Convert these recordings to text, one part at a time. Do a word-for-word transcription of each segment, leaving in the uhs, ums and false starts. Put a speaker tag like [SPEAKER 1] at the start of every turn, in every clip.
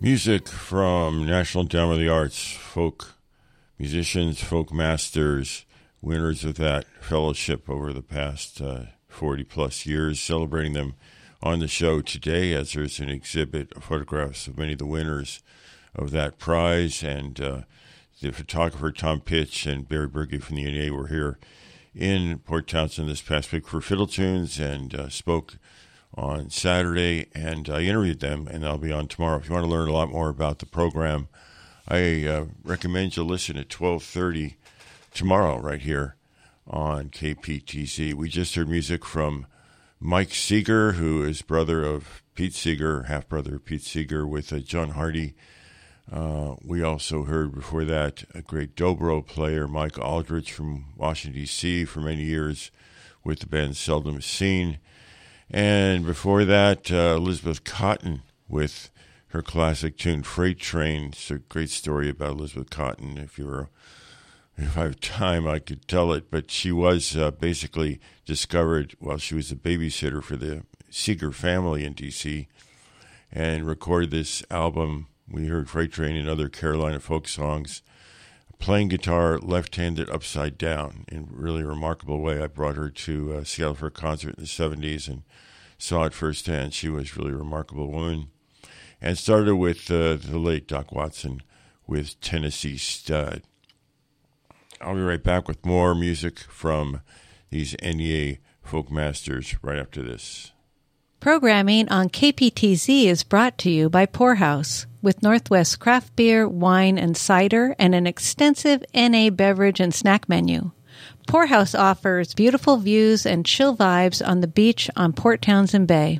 [SPEAKER 1] Music from National Endowment of the Arts, folk musicians, folk masters, winners of that fellowship over the past uh, forty plus years, celebrating them on the show today as there's an exhibit of photographs of many of the winners of that prize. And uh, the photographer Tom Pitch and Barry Berge from the N E A were here in Port Townsend this past week for Fiddle Tunes and uh, spoke on Saturday, and I interviewed them, and I'll be on tomorrow. If you want to learn a lot more about the program, I uh, recommend you listen at twelve thirty tomorrow right here on K P T Z. We just heard music from Mike Seeger, who is brother of Pete Seeger, half-brother of Pete Seeger, with uh, John Hardy. Uh, we also heard before that a great dobro player, Mike Aldrich from Washington, D C, for many years with the band Seldom Seen. And before that, uh, Elizabeth Cotten with her classic tune, Freight Train. It's a great story about Elizabeth Cotten. If you were, if I have time, I could tell it. But she was uh, basically discovered while she was a babysitter for the Seeger family in D C and recorded this album. We heard Freight Train and other Carolina folk songs, playing guitar left-handed upside down in a really remarkable way. I brought her to uh, Seattle for a concert in the seventies and saw it firsthand. She was really a remarkable woman. And started with uh, the late Doc Watson with Tennessee Stud. I'll be right back with more music from these N E A folk masters right after this.
[SPEAKER 2] Programming on K P T Z is brought to you by Poorhouse, with Northwest craft beer, wine, and cider, and an extensive N A beverage and snack menu. Poorhouse offers beautiful views and chill vibes on the beach on Port Townsend Bay.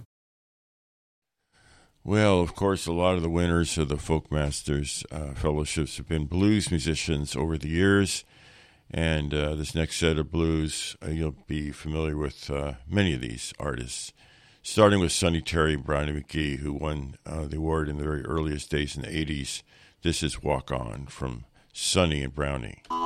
[SPEAKER 1] Well, of course, a lot of the winners of the Folk Masters uh, fellowships have been blues musicians over the years. And uh, this next set of blues, uh, you'll be familiar with uh, many of these artists, starting with Sonny Terry and Brownie McGhee, who won uh, the award in the very earliest days in the eighties. This is Walk On from Sonny and Brownie.